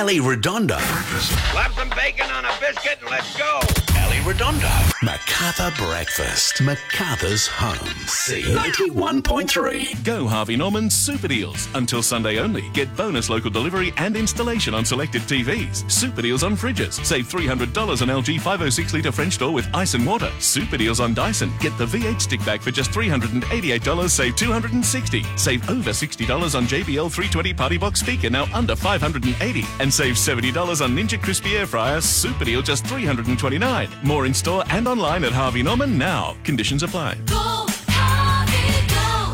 Ali Redondo. Slap some bacon on a biscuit and let's go. Ali Redondo. Macarthur Breakfast. Macarthur's home. C91.3. Go Harvey Norman Super Deals. Until Sunday only. Get bonus local delivery and installation on selected TVs. Super Deals on fridges. Save $300 on LG 506 litre French door with ice and water. Super Deals on Dyson. Get the V8 stick back for just $388. Save $260. Save over $60 on JBL 320 Party Box speaker, now under $580. And save $70 on Ninja Crispy Air Fryer. Super Deal just $329. More in store and online at Harvey Norman now. Conditions apply. Go, Harvey,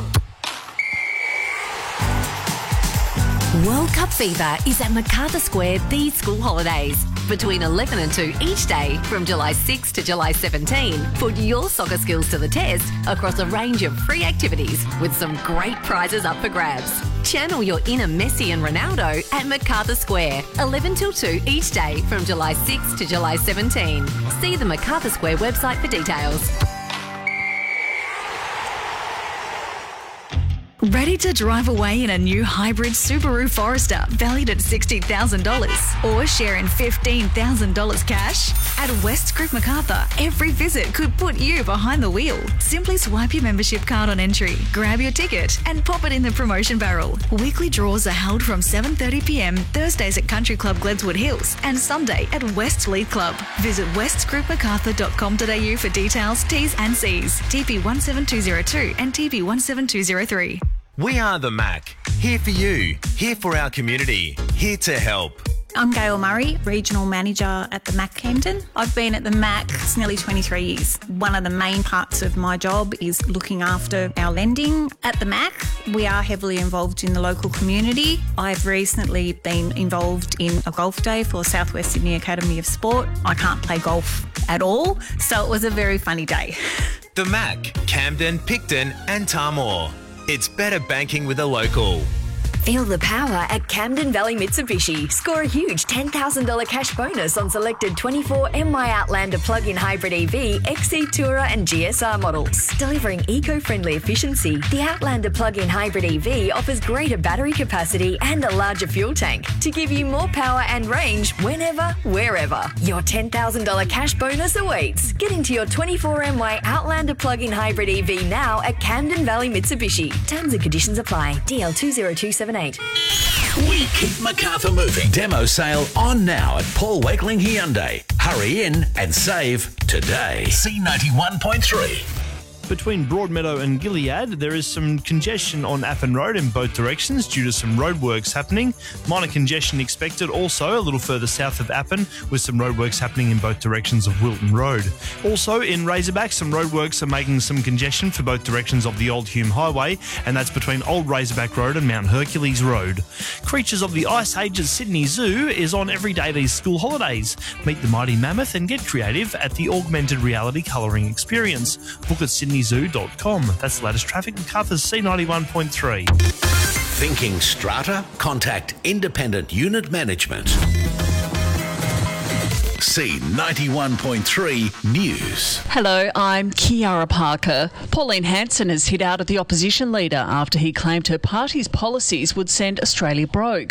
go! World Cup fever is at Macarthur Square these school holidays. Between 11 and 2 each day from July 6 to July 17. Put your soccer skills to the test across a range of free activities with some great prizes up for grabs. Channel your inner Messi and Ronaldo at Macarthur Square, 11 till 2 each day from July 6 to July 17. See the Macarthur Square website for details. Ready to drive away in a new hybrid Subaru Forester valued at $60,000 or share in $15,000 cash? At West Creek Macarthur, every visit could put you behind the wheel. Simply swipe your membership card on entry, grab your ticket and pop it in the promotion barrel. Weekly draws are held from 7:30pm Thursdays at Country Club Gledswood Hills and Sunday at West Leith Club. Visit westcreekmacarthur.com.au for details, T's and C's. TP 17202 and TP 17203. We are the Mac. Here for you. Here for our community. Here to help. I'm Gail Murray, Regional Manager at the Mac Camden. I've been at the Mac nearly 23 years. One of the main parts of my job is looking after our lending. At the Mac, we are heavily involved in the local community. I've recently been involved in a golf day for South West Sydney Academy of Sport. I can't play golf at all, so it was a very funny day. The Mac, Camden, Picton and Tamworth. It's better banking with a local. Feel the power at Camden Valley Mitsubishi. Score a huge $10,000 cash bonus on selected 24 MY Outlander plug-in hybrid EV, XC Tourer and GSR models. Delivering eco-friendly efficiency, the Outlander plug-in hybrid EV offers greater battery capacity and a larger fuel tank to give you more power and range whenever, wherever. Your $10,000 cash bonus awaits. Get into your 24 MY Outlander plug-in hybrid EV now at Camden Valley Mitsubishi. Terms and conditions apply. DL 20278. We keep Macarthur moving. Demo sale on now at Paul Wakeling Hyundai. Hurry in and save today. C91.3. Between Broadmeadow and Gilead, there is some congestion on Appin Road in both directions due to some roadworks happening. Minor congestion expected also a little further south of Appin with some roadworks happening in both directions of Wilton Road. Also in Razorback, some roadworks are making some congestion for both directions of the Old Hume Highway, and that's between Old Razorback Road and Mount Hercules Road. Creatures of the Ice Age at Sydney Zoo is on every day these school holidays. Meet the mighty mammoth and get creative at the augmented reality colouring experience. Book at sydneyzoo.com. That's the latest traffic. Macarthur's C91.3. Thinking strata? Contact Independent Unit Management. C91.3 News. Hello, I'm Kiara Parker. Pauline Hanson has hit out at the opposition leader after he claimed her party's policies would send Australia broke.